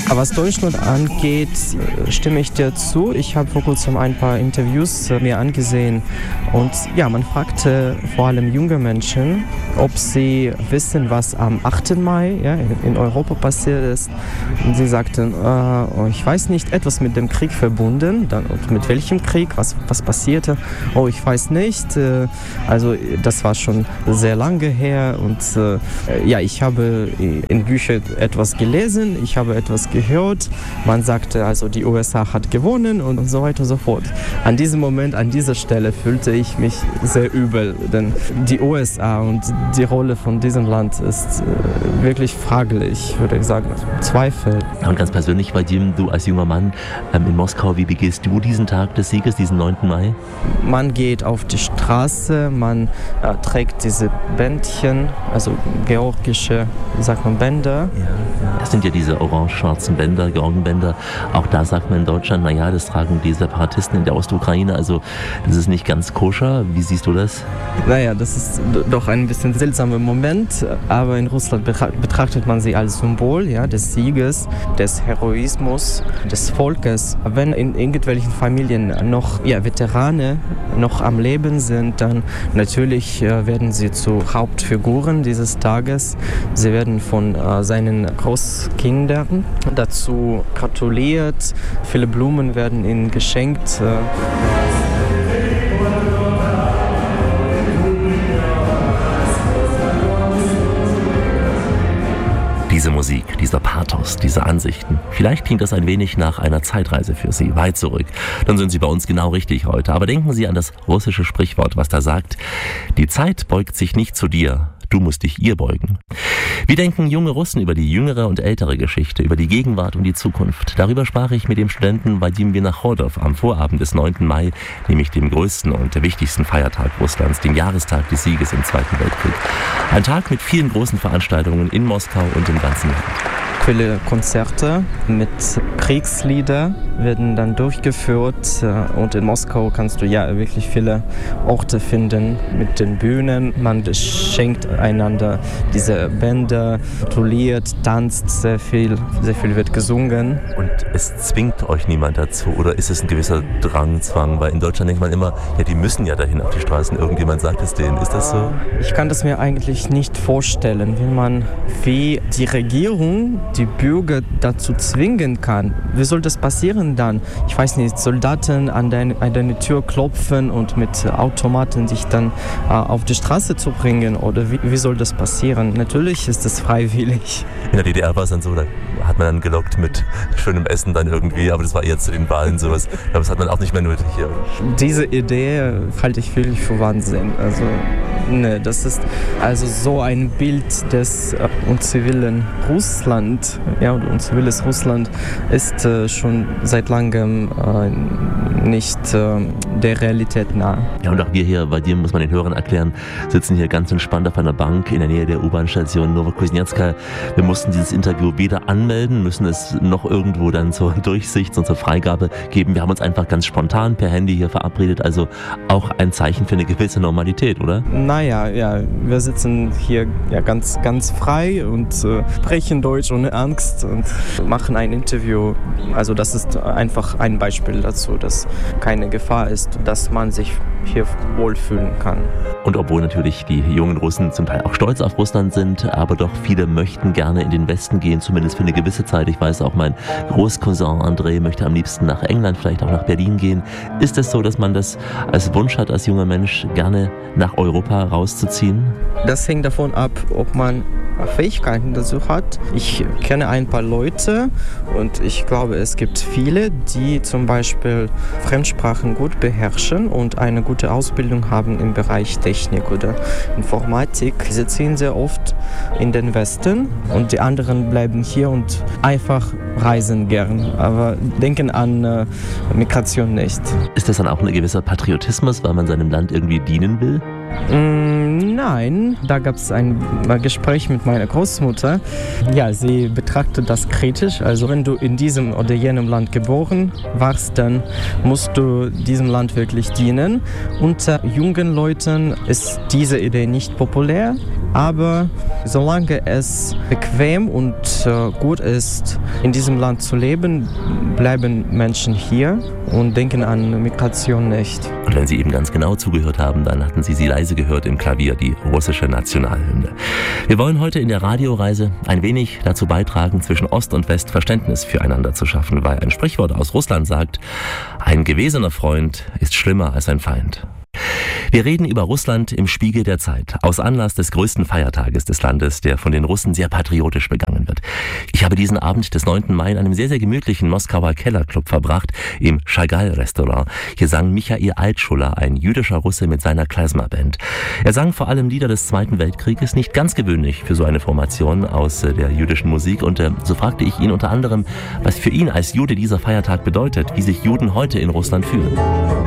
Aber was Deutschland angeht, stimme ich dir zu. Ich habe vor kurzem ein paar Interviews mir angesehen und ja, man fragte vor allem junge Menschen, ob sie wissen, was am 8. Mai in Europa passiert ist. Und sie sagten, ich weiß nicht, etwas mit dem Krieg verbunden. Und mit welchem Krieg, was passierte? Oh, ich weiß nicht. Also das war schon sehr lange her und ich habe in Büchern etwas gelesen, ich habe etwas gehört. Man sagte also, die USA hat gewonnen und so weiter und so fort. An diesem Moment, an dieser Stelle fühlte ich mich sehr übel, denn die USA und die Rolle von diesem Land ist wirklich fraglich, würde ich sagen, Zweifel. Und ganz persönlich, Vadim, du als junger Mann in Moskau, wie begehst du diesen Tag des Sieges, diesen 9. Mai? Man geht auf die Straße, man trägt diese Bändchen, also georgische, wie sagt man, Bänder. Ja. Das sind ja diese orange-schwarzen Bänder, Georgenbänder. Auch da sagt man in Deutschland, naja, das tragen die Separatisten in der Ostukraine, also das ist nicht ganz koscher. Wie siehst du das? Naja, das ist doch ein bisschen seltsamer Moment, aber in Russland betrachtet man sie als Symbol des Sieges, des Heroismus, des Volkes. Wenn in irgendwelchen Familien noch Veteranen noch am Leben sind, dann natürlich werden sie zu Hauptfiguren dieses Tages. Sie werden von seinen Großkindern dazu gratuliert, viele Blumen werden ihnen geschenkt. Diese Musik, dieser Pathos, diese Ansichten. Vielleicht klingt das ein wenig nach einer Zeitreise für Sie, weit zurück. Dann sind Sie bei uns genau richtig heute. Aber denken Sie an das russische Sprichwort, was da sagt: Die Zeit beugt sich nicht zu dir, du musst dich ihr beugen. Wie denken junge Russen über die jüngere und ältere Geschichte, über die Gegenwart und die Zukunft? Darüber sprach ich mit dem Studenten Vadim Vinochodov am Vorabend des 9. Mai, nämlich dem größten und der wichtigsten Feiertag Russlands, dem Jahrestag des Sieges im Zweiten Weltkrieg. Ein Tag mit vielen großen Veranstaltungen in Moskau und im ganzen Land. Viele Konzerte mit Kriegslieder werden dann durchgeführt und in Moskau kannst du wirklich viele Orte finden mit den Bühnen. Man schenkt einander diese Bänder, gratuliert, tanzt sehr viel wird gesungen. Und es zwingt euch niemand dazu oder ist es ein gewisser Zwang? Weil in Deutschland denkt man immer, die müssen ja dahin auf die Straßen, irgendjemand sagt es denen. Ist das so? Ich kann das mir eigentlich nicht vorstellen, wie die Regierung die Bürger dazu zwingen kann. Wie soll das passieren dann? Ich weiß nicht, Soldaten an deine Tür klopfen und mit Automaten dich dann auf die Straße zu bringen oder wie soll das passieren? Natürlich ist es freiwillig. In der DDR war es dann so, da hat man dann gelockt mit schönem Essen dann irgendwie, aber das war eher zu den Wahlen sowas. Aber das hat man auch nicht mehr nötig hier. Diese Idee halte ich wirklich für Wahnsinn. Also, das ist also so ein Bild des unzivilen Russland. Und ziviles Russland ist schon seit langem nicht der Realität nah. Ja, und auch wir hier bei dir, muss man den Hörern erklären, sitzen hier ganz entspannt auf einer Bank in der Nähe der U-Bahn-Station Novokuznetska. Wir mussten dieses Interview weder anmelden, müssen es noch irgendwo dann zur Durchsicht und zur Freigabe geben. Wir haben uns einfach ganz spontan per Handy hier verabredet, also auch ein Zeichen für eine gewisse Normalität, oder? Naja, wir sitzen hier ganz, ganz frei und sprechen Deutsch ohne Angst und machen ein Interview. Also das ist einfach ein Beispiel dazu, dass keine Gefahr ist, dass man sich hier wohlfühlen kann. Und obwohl natürlich die jungen Russen zum Teil auch stolz auf Russland sind, aber doch viele möchten gerne in den Westen gehen, zumindest für eine gewisse Zeit. Ich weiß auch, mein Großcousin André möchte am liebsten nach England, vielleicht auch nach Berlin gehen. Ist es so, dass man das als Wunsch hat, als junger Mensch gerne nach Europa rauszuziehen? Das hängt davon ab, ob man Fähigkeiten dazu hat. Ich kenne ein paar Leute und ich glaube, es gibt viele, die zum Beispiel Fremdsprachen gut beherrschen und eine gute Ausbildung haben im Bereich Technik oder Informatik. Sie ziehen sehr oft in den Westen und die anderen bleiben hier und einfach reisen gern, aber denken an Migration nicht. Ist das dann auch ein gewisser Patriotismus, weil man seinem Land irgendwie dienen will? Nein, da gab es ein Gespräch mit meiner Großmutter. Ja, sie betrachtet das kritisch. Also wenn du in diesem oder jenem Land geboren warst, dann musst du diesem Land wirklich dienen. Unter jungen Leuten ist diese Idee nicht populär, aber solange es bequem und gut ist, in diesem Land zu leben, bleiben Menschen hier und denken an Migration nicht. Und wenn Sie eben ganz genau zugehört haben, dann hatten Sie leise gehört im Klavier, die russische Nationalhymne. Wir wollen heute in der Radioreise ein wenig dazu beitragen, zwischen Ost und West Verständnis füreinander zu schaffen, weil ein Sprichwort aus Russland sagt, ein gewesener Freund ist schlimmer als ein Feind. Wir reden über Russland im Spiegel der Zeit, aus Anlass des größten Feiertages des Landes, der von den Russen sehr patriotisch begangen wird. Ich habe diesen Abend des 9. Mai in einem sehr, sehr gemütlichen Moskauer Kellerclub verbracht, im Chagall-Restaurant. Hier sang Michail Altschuler, ein jüdischer Russe mit seiner Klezmer-Band. Er sang vor allem Lieder des Zweiten Weltkrieges, nicht ganz gewöhnlich für so eine Formation aus der jüdischen Musik. Und so fragte ich ihn unter anderem, was für ihn als Jude dieser Feiertag bedeutet, wie sich Juden heute in Russland fühlen.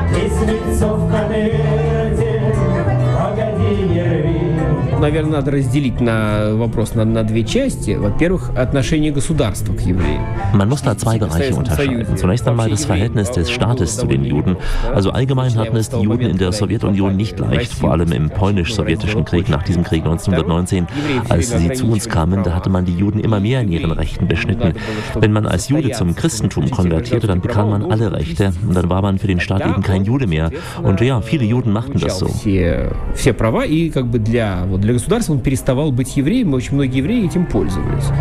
Наверное, надо разделить вопрос на две части. Во-первых, отношение государства к евреям. Man muss da zwei Bereiche unterscheiden. Zunächst einmal das Verhältnis des Staates zu den Juden. Also allgemein hatten es die Juden in der Sowjetunion nicht leicht, vor allem im polnisch-sowjetischen Krieg nach diesem Krieg 1919. Als sie zu uns kamen, da hatte man die Juden immer mehr in ihren Rechten beschnitten. Wenn man als Jude zum Christentum konvertierte, dann bekam man alle Rechte und dann war man für den Staat eben kein Jude mehr. Und ja, viele Juden machten das so. Все права и как бы для государства он переставал быть евреем, и очень многие евреи этим пользовались.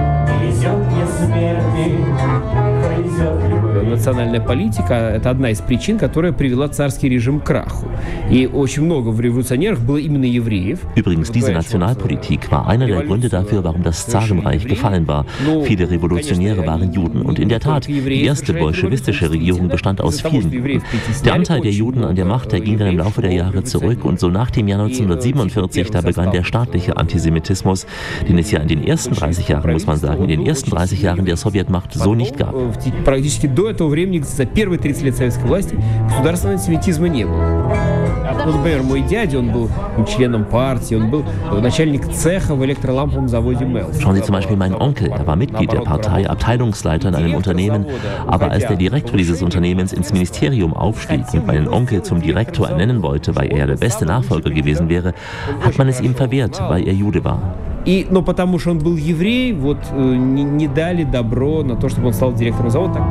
Национальная политика – это одна из причин, которая привела царский режим к краху. И очень много в революционерах было именно евреев. Übrigens, diese Nationalpolitik war einer der Gründe dafür, warum das Zarenreich gefallen war. Viele Revolutionäre waren Juden. Und in der Tat, die erste bolschewistische Regierung bestand aus vielen Juden. Der Anteil der Juden an der Macht, der ging dann im Laufe der Jahre zurück. Und so nach dem Jahr 1947, da begann der staatliche Antisemitismus, den es ja in den ersten 30 Jahren, muss man sagen, in den ersten 30 Jahren der Sowjetmacht so nicht gab. До этого времени, за первые 30 лет советской власти, государственного антисемитизма не было. Например, мой дядя, он был членом партии, он был начальник цеха в электроламповом заводе Мелс. Schauen Sie zum Beispiel meinen Onkel, er war Mitglied der Partei, Abteilungsleiter in einem Unternehmen, aber als der Direktor dieses Unternehmens ins Ministerium aufstieg und meinen Onkel zum Direktor ernennen wollte, weil er der beste Nachfolger gewesen wäre, hat man es ihm verwehrt, weil er Jude war. Но потому что он был еврей, вот не дали добро на то, чтобы он стал директором завода.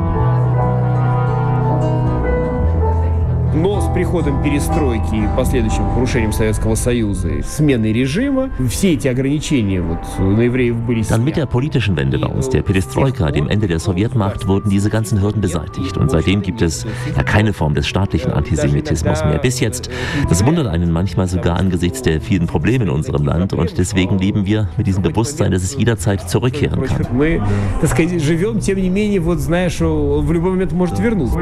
Но с приходом перестройки и последующим крушением Советского Союза, сменой режима, все эти ограничения на евреев были сняты. Dann mit der politischen Wende bei uns, der Perestroika, dem Ende der Sowjetmacht, wurden diese ganzen Hürden beseitigt. Und seitdem gibt es ja keine Form des staatlichen Antisemitismus mehr. Bis jetzt. Das wundert einen manchmal sogar angesichts der vielen Probleme in unserem Land. Und deswegen leben wir mit diesem Bewusstsein, dass es jederzeit zurückkehren kann. Мы, так сказать, живем, тем не менее, вот зная, что в любой момент может вернуться.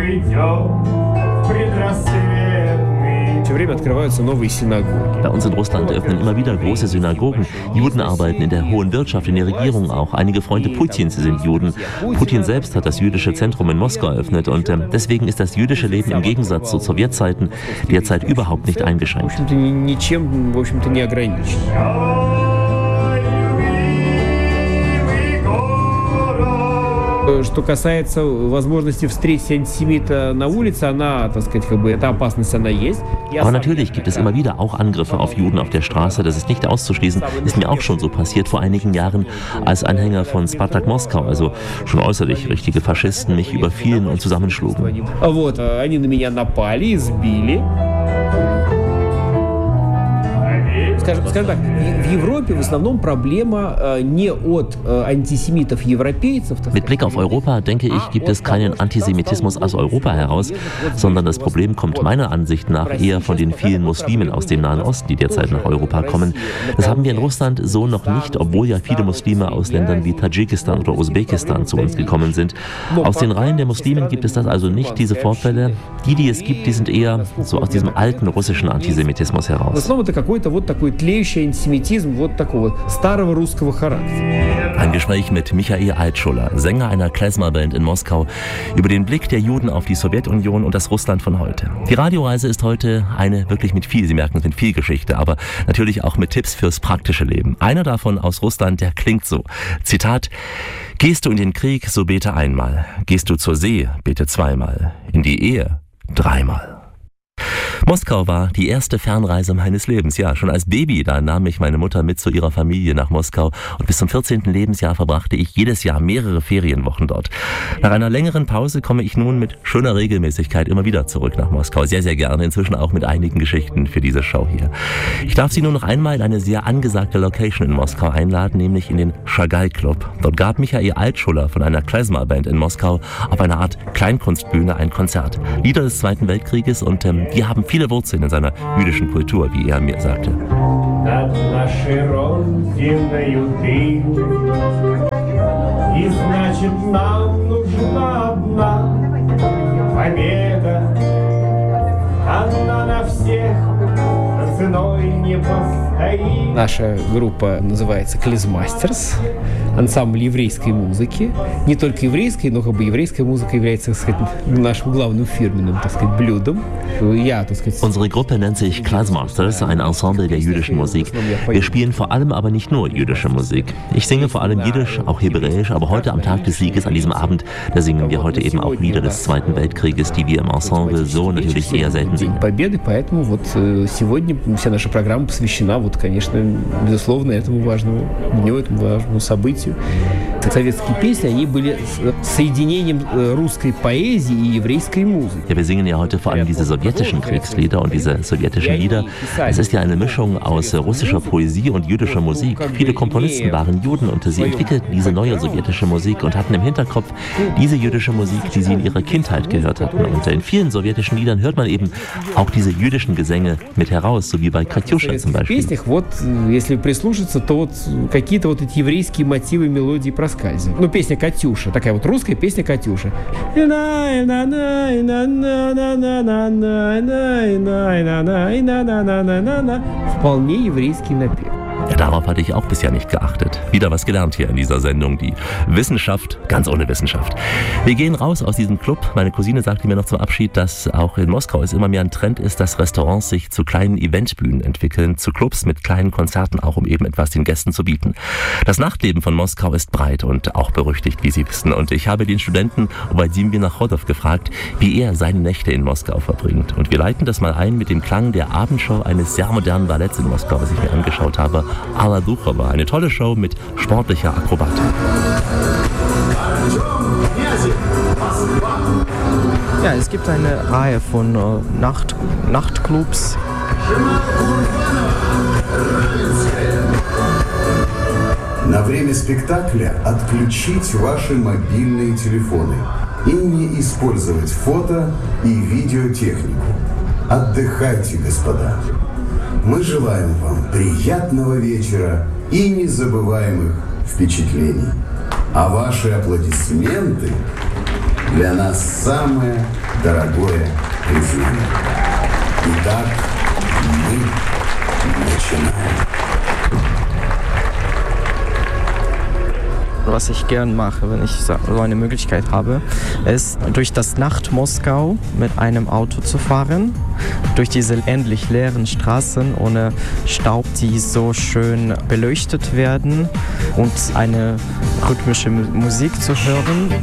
Все время открываются новые Synagogen. Bei uns in Russland öffnen immer wieder große Synagogen. Juden arbeiten in der hohen Wirtschaft, in der Regierung auch. Einige Freunde Putins sind Juden. Putin selbst hat das jüdische Zentrum in Moskau eröffnet und deswegen ist das jüdische Leben im Gegensatz zu Sowjetzeiten derzeit überhaupt nicht eingeschränkt. Ничем, в общем-то, не ограничен. Что касается возможности встретить антисемита на улице, она, так сказать, как бы, эта опасность, она есть. Aber natürlich gibt es immer wieder auch Angriffe auf Juden auf der Straße, das ist nicht auszuschließen. Ist mir auch schon so passiert vor einigen Jahren, als Anhänger von Spartak Moskau, also schon äußerlich richtige Faschisten, mich überfielen und zusammenschlugen. Вот, они на меня напали, избили. Скажем так, в Европе в основном проблема не от антисемитов-европейцев. Mit Blick auf Europa, denke ich, gibt es keinen Antisemitismus aus Europa heraus, sondern das Problem kommt meiner Ansicht nach eher von den vielen Muslimen aus dem Nahen Osten, die derzeit nach Europa kommen. Das haben wir in Russland so noch nicht, obwohl ja viele Muslime aus Ländern wie Tadschikistan oder Usbekistan zu uns gekommen sind. Aus den Reihen der Muslimen gibt es das also nicht, diese Vorfälle. Die es gibt, die sind eher so aus diesem alten russischen Antisemitismus heraus. В основном это какой-то вот такой такой тлеющий антисемитизм вот такого старого rусского характера. Ein Gespräch mit Michael Altschuler, Sänger einer Klezmer-Band in Moskau, über den Blick der Juden auf die Sowjetunion und das Russland von heute. Die Radioreise ist heute eine wirklich mit viel, Sie merken es, mit viel Geschichte, aber natürlich auch mit Tipps fürs praktische Leben. Einer davon aus Russland, der klingt so. Zitat: Gehst du in den Krieg, so bete einmal. Gehst du zur See, bete zweimal. In die Ehe, dreimal. Moskau war die erste Fernreise meines Lebens. Ja, schon als Baby, da nahm mich meine Mutter mit zu ihrer Familie nach Moskau und bis zum 14. Lebensjahr verbrachte ich jedes Jahr mehrere Ferienwochen dort. Nach einer längeren Pause komme ich nun mit schöner Regelmäßigkeit immer wieder zurück nach Moskau. Sehr, sehr gerne, inzwischen auch mit einigen Geschichten für diese Show hier. Ich darf Sie nur noch einmal in eine sehr angesagte Location in Moskau einladen, nämlich in den Chagall Club. Dort gab Michael Altschuler von einer Klezmer-Band in Moskau auf einer Art Kleinkunstbühne ein Konzert. Lieder des Zweiten Weltkrieges und die haben viele Wurzeln in seiner jüdischen Kultur, wie er mir sagte. Наша группа называется Klezmasters, ансамбль еврейской музыки. Не только еврейской, но как бы еврейская музыка является, так сказать, нашим главным фирменным, так сказать, блюдом. Я, так сказать, Unsere Gruppe nennt sich Klezmasters, ein Ensemble der jüdischen Musik. Wir spielen vor allem aber nicht nur jüdische Musik. Ich singe vor allem Jiddisch, auch Hebräisch, aber heute am Tag des Sieges, an diesem Abend, da singen wir heute eben auch Lieder des Zweiten Weltkrieges, die wir im Ensemble so natürlich eher selten singen. Победы, поэтому вот сегодня вся наша программа посвящена, вот, конечно, безусловно, этому важному дню, этому важному событию. Советские песни, они были соединением русской поэзии и еврейской музыки. Ja, wir singen ja heute vor allem diese sowjetischen Kriegslieder und diese sowjetischen Lieder. Es ist ja eine Mischung aus russischer Poesie und jüdischer Musik. Viele Komponisten waren Juden und sie entwickelten diese neue sowjetische Musik und hatten im Hinterkopf diese jüdische Musik, die sie in ihrer Kindheit gehört hatten. Und in vielen sowjetischen Liedern hört man eben auch diese jüdischen Gesänge mit heraus, so wie bei Katjuscha zum Beispiel. В песнях, вот, если прислушаться, то вот какие-то вот эти еврейские мотивы, мелодии проскальзывают. Ну, песня «Катюша», такая вот русская песня «Катюша». Вполне еврейский напев. Ja, darauf hatte ich auch bisher nicht geachtet. Wieder was gelernt hier in dieser Sendung. Die Wissenschaft, ganz ohne Wissenschaft. Wir gehen raus aus diesem Club. Meine Cousine sagte mir noch zum Abschied, dass auch in Moskau es immer mehr ein Trend ist, dass Restaurants sich zu kleinen Eventbühnen entwickeln, zu Clubs mit kleinen Konzerten, auch um eben etwas den Gästen zu bieten. Das Nachtleben von Moskau ist breit und auch berüchtigt, wie Sie wissen. Und ich habe den Studenten Wladimir Nachodov gefragt, wie er seine Nächte in Moskau verbringt. Und wir leiten das mal ein mit dem Klang der Abendshow eines sehr modernen Balletts in Moskau, was ich mir angeschaut habe. Alla Duchova, eine tolle Show mit sportlicher Akrobatik. Ja, es gibt eine Reihe von Nachtclubs. На время спектакля отключить ваши мобильные телефоны и не использовать фото и видеотехнику. Отдыхайте, господа. Мы желаем вам приятного вечера и незабываемых впечатлений. А ваши аплодисменты для нас самое дорогое признание. Итак, мы начинаем. Was ich gern mache, wenn ich so eine Möglichkeit habe, ist durch das Nacht Moskau mit einem Auto zu fahren, durch diese endlich leeren Straßen ohne Staub, die so schön beleuchtet werden und eine rhythmische Musik zu hören.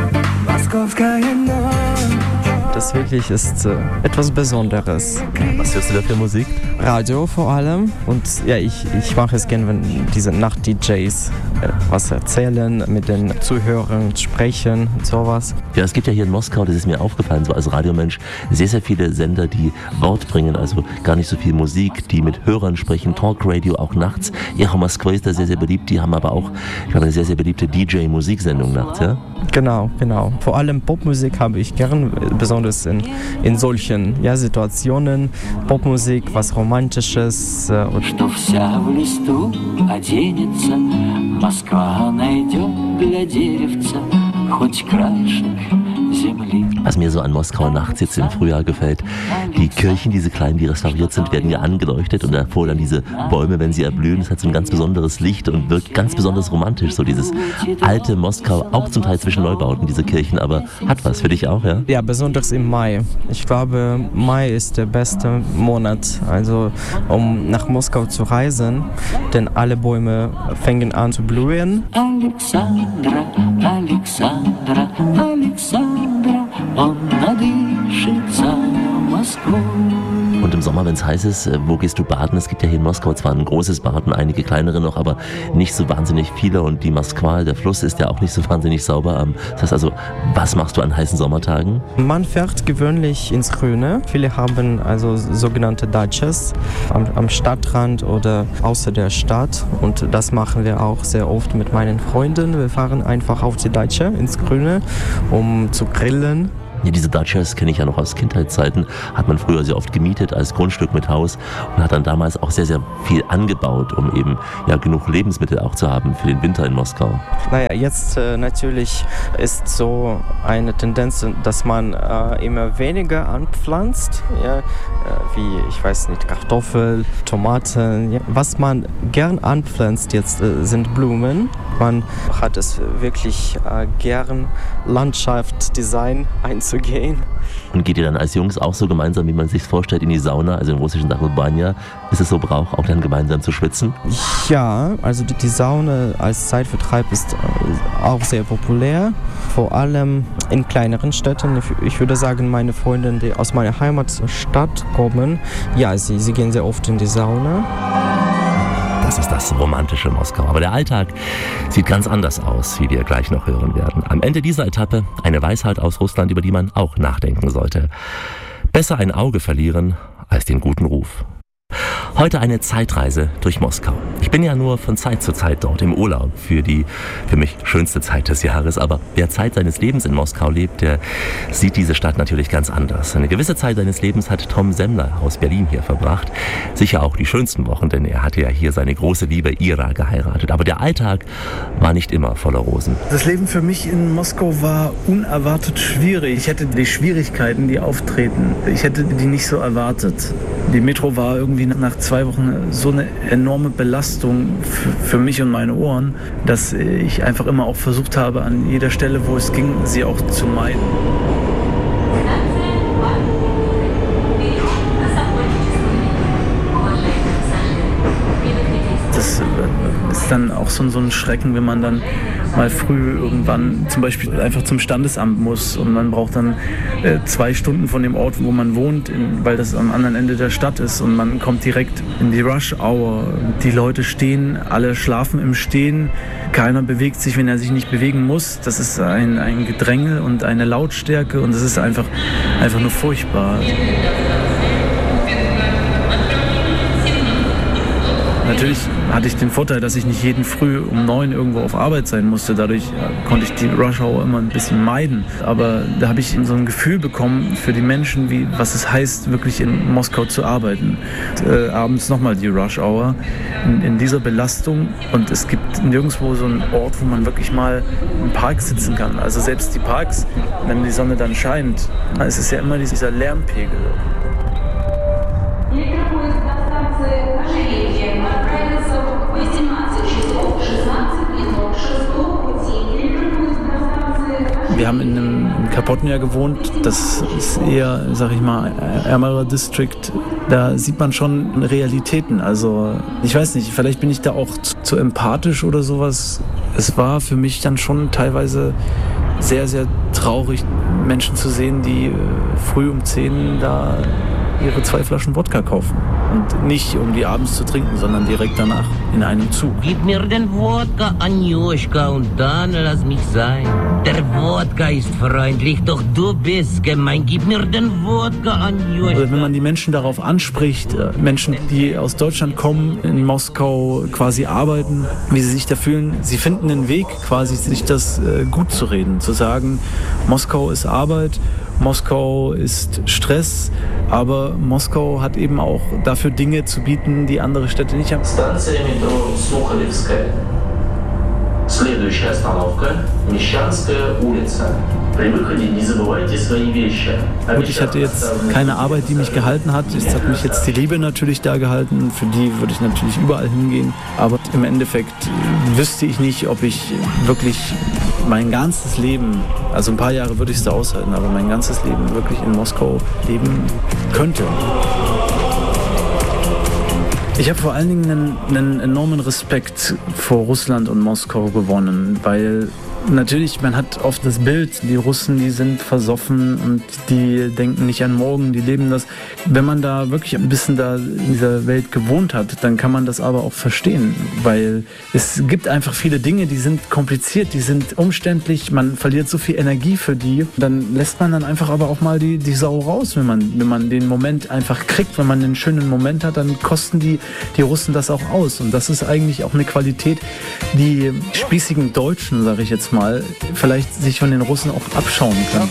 Das wirklich ist etwas Besonderes. Was hörst du da für Musik? Radio vor allem. Und ja, ich mache es gerne, wenn diese Nacht-DJs was erzählen, mit den Zuhörern sprechen und sowas. Ja, es gibt ja hier in Moskau, das ist mir aufgefallen, so als Radiomensch, sehr, sehr viele Sender, die Wort bringen, also gar nicht so viel Musik, die mit Hörern sprechen, Talkradio auch nachts. Echo Moskwa ist da sehr, sehr beliebt, die haben aber auch, ich glaube, eine sehr, sehr beliebte DJ-Musiksendung nachts, ja? Genau. Vor allem Popmusik habe ich gern, besonders in solchen Situationen. Popmusik, was Romantisches. Что вся в листу оденется, Москва найдет для деревца хоть краешек земли. Was mir so an Moskau nachts jetzt im Frühjahr gefällt, die Kirchen, diese kleinen, die restauriert sind, werden ja angeleuchtet und davor dann diese Bäume, wenn sie erblühen, das hat so ein ganz besonderes Licht und wirkt ganz besonders romantisch, so dieses alte Moskau, auch zum Teil zwischen Neubauten, diese Kirchen, aber hat was für dich auch, ja? Ja, besonders im Mai. Ich glaube, Mai ist der beste Monat, also um nach Moskau zu reisen, denn alle Bäume fangen an zu blühen. Александра, Александра, Александра, он надышит за Москву. Und im Sommer, wenn es heiß ist, wo gehst du baden? Es gibt ja hier in Moskau zwar ein großes Bad und einige kleinere noch, aber nicht so wahnsinnig viele. Und die Moskwa, der Fluss, ist ja auch nicht so wahnsinnig sauber. Das heißt also, was machst du an heißen Sommertagen? Man fährt gewöhnlich ins Grüne. Viele haben also sogenannte Dachas am Stadtrand oder außer der Stadt. Und das machen wir auch sehr oft mit meinen Freunden. Wir fahren einfach auf die Dacha ins Grüne, um zu grillen. Ja, diese Dachas kenne ich ja noch aus Kindheitszeiten, hat man früher sehr oft gemietet als Grundstück mit Haus und hat dann damals auch sehr, sehr viel angebaut, um eben ja genug Lebensmittel auch zu haben für den Winter in Moskau. Naja, jetzt natürlich ist so eine Tendenz, dass man immer weniger anpflanzt, ja, wie, ich weiß nicht, Kartoffeln, Tomaten. Ja. Was man gern anpflanzt jetzt sind Blumen. Man hat es wirklich gern, Landschaftsdesign einzugehen. Und geht ihr dann als Jungs auch so gemeinsam, wie man sich vorstellt, in die Sauna, also im russischen sagt Banja, ist es so Brauch, auch dann gemeinsam zu schwitzen? Ja, also die Sauna als Zeitvertreib ist auch sehr populär, vor allem in kleineren Städten. Ich würde sagen, meine Freunde, die aus meiner Heimatstadt kommen, ja, sie gehen sehr oft in die Sauna. Das ist das romantische Moskau. Aber der Alltag sieht ganz anders aus, wie wir gleich noch hören werden. Am Ende dieser Etappe eine Weisheit aus Russland, über die man auch nachdenken sollte. Besser ein Auge verlieren als den guten Ruf. Heute eine Zeitreise durch Moskau. Ich bin ja nur von Zeit zu Zeit dort im Urlaub für die für mich schönste Zeit des Jahres. Aber wer Zeit seines Lebens in Moskau lebt, der sieht diese Stadt natürlich ganz anders. Eine gewisse Zeit seines Lebens hat Tom Semmler aus Berlin hier verbracht. Sicher auch die schönsten Wochen, denn er hatte ja hier seine große Liebe Ira geheiratet. Aber der Alltag war nicht immer voller Rosen. Das Leben für mich in Moskau war unerwartet schwierig. Ich hätte die Schwierigkeiten, die auftreten, ich hätte die nicht so erwartet. Die Metro war irgendwie nach 2 Wochen so eine enorme Belastung für mich und meine Ohren, dass ich einfach immer auch versucht habe, an jeder Stelle, wo es ging, sie auch zu meiden. Das ist dann auch so ein Schrecken, wenn man dann mal früh irgendwann zum Beispiel einfach zum Standesamt muss und man braucht dann 2 Stunden von dem Ort, wo man wohnt, weil das am anderen Ende der Stadt ist und man kommt direkt in die Rush-Hour. Die Leute stehen, alle schlafen im Stehen, keiner bewegt sich, wenn er sich nicht bewegen muss. Das ist ein Gedränge und eine Lautstärke und das ist einfach nur furchtbar. Natürlich hatte ich den Vorteil, dass ich nicht jeden Früh um 9 irgendwo auf Arbeit sein musste. Dadurch konnte ich die Rush-Hour immer ein bisschen meiden. Aber da habe ich so ein Gefühl bekommen für die Menschen, was es heißt, wirklich in Moskau zu arbeiten. Abends nochmal die Rush-Hour in dieser Belastung. Und es gibt nirgendwo so einen Ort, wo man wirklich mal im Park sitzen kann. Also selbst die Parks, wenn die Sonne dann scheint, es ist ja immer dieser Lärmpegel. Wir haben in einem Kapotnia gewohnt, das ist eher, sag ich mal, ärmerer District. Da sieht man schon Realitäten. Also ich weiß nicht, vielleicht bin ich da auch zu empathisch oder sowas. Es war für mich dann schon teilweise sehr, sehr traurig, Menschen zu sehen, die früh um 10 da ihre 2 Flaschen Wodka kaufen. Und nicht, um die abends zu trinken, sondern direkt danach in einem Zug. Gib mir den Wodka, Anjuschka, und dann lass mich sein. Der Wodka ist freundlich, doch du bist gemein. Gib mir den Wodka, Anjuschka. Also wenn man die Menschen darauf anspricht, Menschen, die aus Deutschland kommen, in Moskau quasi arbeiten, wie sie sich da fühlen, sie finden einen Weg, quasi sich das gut zu reden. Zu sagen, Moskau ist Arbeit, Moskau ist Stress, aber Moskau hat eben auch dafür Dinge zu bieten, die andere Städte nicht haben. Станция метро Сухаревская. С Следующая остановка – Мещанская улица. При выходе не забывайте свои вещи. Gut, ich hatte jetzt keine Arbeit, die mich gehalten hat. Es hat mich jetzt die Liebe natürlich da gehalten. Für die würde ich natürlich überall hingehen. Aber im Endeffekt wüsste ich nicht, ob ich wirklich mein ganzes Leben, also ein paar Jahre würde ich es da aushalten, aber mein ganzes Leben wirklich in Moskau leben könnte. Ich habe vor allen Dingen einen enormen Respekt vor Russland und Moskau gewonnen, weil natürlich, man hat oft das Bild, die Russen, die sind versoffen und die denken nicht an morgen, die leben das. Wenn man da wirklich ein bisschen da in dieser Welt gewohnt hat, dann kann man das aber auch verstehen, weil es gibt einfach viele Dinge, die sind kompliziert, die sind umständlich, man verliert so viel Energie für die. Dann lässt man dann einfach aber auch mal die Sau raus, wenn man den Moment einfach kriegt, wenn man einen schönen Moment hat, dann kosten die Russen das auch aus. Und das ist eigentlich auch eine Qualität, die spießigen Deutschen, sage ich jetzt mal, vielleicht sich von den Russen auch abschauen können.